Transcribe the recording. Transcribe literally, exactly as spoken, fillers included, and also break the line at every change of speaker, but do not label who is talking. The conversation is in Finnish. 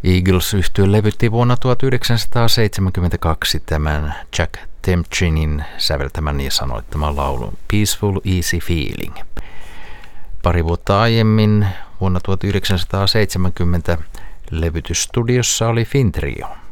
Eagles-yhtye levytti vuonna tuhatyhdeksänsataaseitsemänkymmentäkaksi tämän Jack Temchinin säveltämän ja sanoittaman laulun Peaceful Easy Feeling. Pari vuotta aiemmin, vuonna tuhatyhdeksänsataaseitsemänkymmentä, levytysstudiossa oli Finn Trio.